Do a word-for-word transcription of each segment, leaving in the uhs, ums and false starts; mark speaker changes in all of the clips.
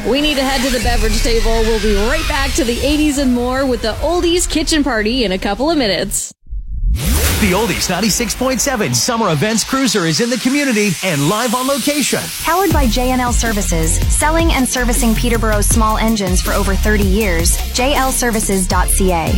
Speaker 1: We need to head to the beverage table. We'll be right back to the eighties and more with the Oldies Kitchen Party in a couple of minutes.
Speaker 2: The Oldies ninety-six point seven Summer Events Cruiser is in the community and live on location.
Speaker 3: Powered by J N L Services, selling and servicing Peterborough's small engines for over thirty years. J L services dot C A.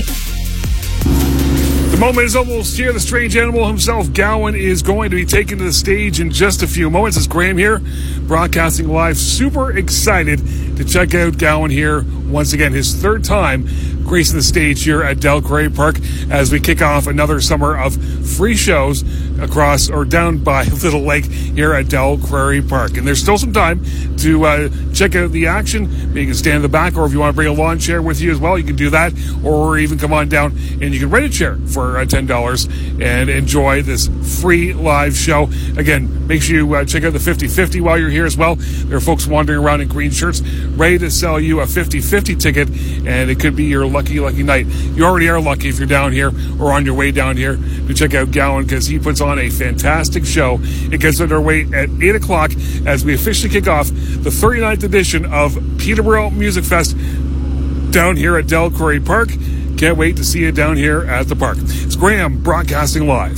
Speaker 4: The moment is almost here. The strange animal himself, Gowan, is going to be taken to the stage in just a few moments. It's Graham here, broadcasting live. Super excited to check out Gowan here once again. His third time gracing the stage here at Del Quarry Park as we kick off another summer of free shows across or down by Little Lake here at Del Quarry Park. And there's still some time to uh, check out the action. You can stand in the back, or if you want to bring a lawn chair with you as well, you can do that, or even come on down and you can rent a chair for uh, ten dollars and enjoy this free live show. Again, make sure you uh, check out the fifty fifty while you're here as well. There are folks wandering around in green shirts ready to sell you a fifty fifty ticket, and it could be your lucky, lucky night. You already are lucky if you're down here or on your way down here to check out Gowan, because he puts on a fantastic show. It gets underway at eight o'clock as we officially kick off the thirty-ninth edition of Peterborough Music Fest down here at Del Quarry Park. Can't wait to see you down here at the park. It's Graham broadcasting live.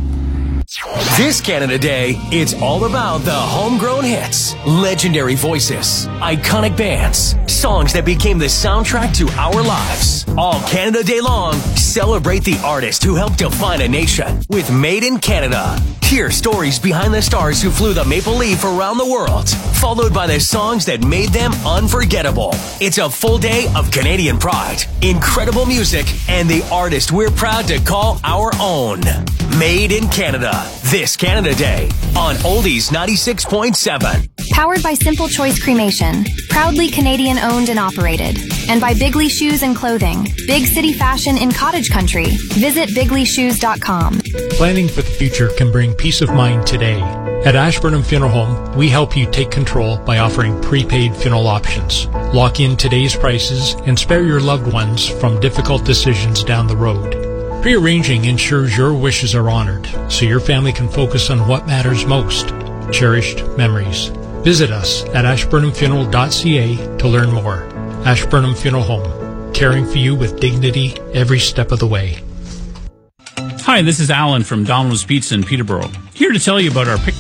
Speaker 2: This Canada Day, it's all about the homegrown hits, legendary voices, iconic bands, songs that became the soundtrack to our lives. All Canada Day long, celebrate the artists who helped define a nation with Made in Canada. Hear stories behind the stars who flew the Maple Leaf around the world, followed by the songs that made them unforgettable. It's a full day of Canadian pride, incredible music, and the artist we're proud to call our own. Made in Canada, this Canada Day on Oldies ninety-six point seven.
Speaker 3: Powered by Simple Choice Cremation, proudly Canadian owned and operated. And by Bigley Shoes and Clothing, big city fashion in cottage country. Visit bigley shoes dot com.
Speaker 5: Planning for the future can bring peace of mind today. At Ashburnham Funeral Home, we help you take control by offering prepaid funeral options. Lock in today's prices and spare your loved ones from difficult decisions down the road. Prearranging ensures your wishes are honored, so your family can focus on what matters most, cherished memories. Visit us at ashburnham funeral dot c a to learn more. Ashburnham Funeral Home, caring for you with dignity every step of the way.
Speaker 6: Hi, this is Alan from Domino's Pizza in Peterborough, here to tell you about our pick